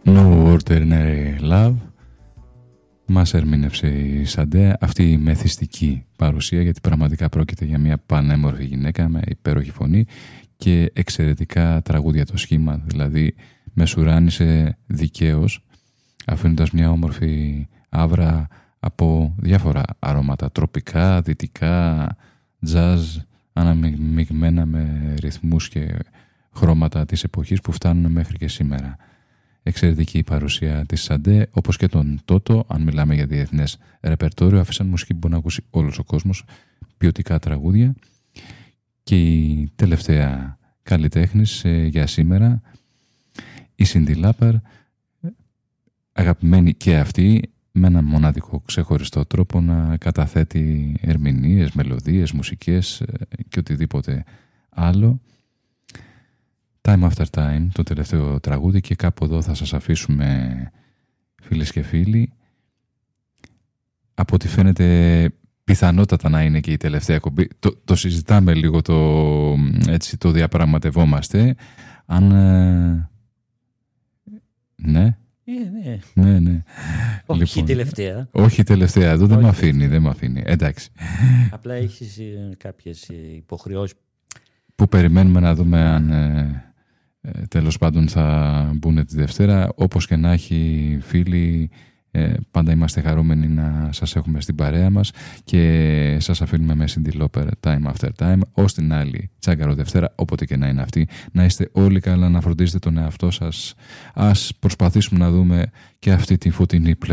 No Ordinary Love. Μας ερμήνευσε η Σαντέ αυτή η μεθυστική παρουσία, γιατί πραγματικά πρόκειται για μια πανέμορφη γυναίκα με υπέροχη φωνή και εξαιρετικά τραγούδια. Το σχήμα δηλαδή μεσουράνησε δικαίως, αφήνοντας μια όμορφη άβρα από διάφορα αρώματα, τροπικά, δυτικά, jazz, αναμειγμένα με ρυθμούς και χρώματα της εποχής που φτάνουν μέχρι και σήμερα. Εξαιρετική η παρουσία της Σαντέ, όπως και τον Τότο. Αν μιλάμε για διεθνές ρεπερτόριο, αφήσαν μουσική που μπορεί να ακούσει όλος ο κόσμος, ποιοτικά τραγούδια. Και η τελευταία καλλιτέχνης για σήμερα, η Cyndi Lauper, αγαπημένη και αυτή, με ένα μοναδικό ξεχωριστό τρόπο να καταθέτει ερμηνείες, μελωδίες, μουσικές και οτιδήποτε άλλο. Time After Time, το τελευταίο τραγούδι, και κάπου εδώ θα σας αφήσουμε, φίλες και φίλοι. Από ό,τι φαίνεται πιθανότατα να είναι και η τελευταία εκπομπή. Το συζητάμε λίγο, έτσι το διαπραγματευόμαστε. Αν... ναι. Ναι. Όχι λοιπόν, τελευταία. Όχι τελευταία, εδώ δεν με αφήνει. Εντάξει. Απλά έχεις κάποιες υποχρεώσεις που περιμένουμε να δούμε αν τέλος πάντων θα μπουν τη Δευτέρα. Όπως και να έχει, φίλοι, πάντα είμαστε χαρούμενοι να σας έχουμε στην παρέα μας και σας αφήνουμε με Cyndi Lauper, Time After Time, ως την άλλη Τσάγκαρο Δευτέρα, όποτε και να είναι αυτή. Να είστε όλοι καλά, να φροντίζετε τον εαυτό σας. Ας προσπαθήσουμε να δούμε και αυτή τη φωτεινή πλευρά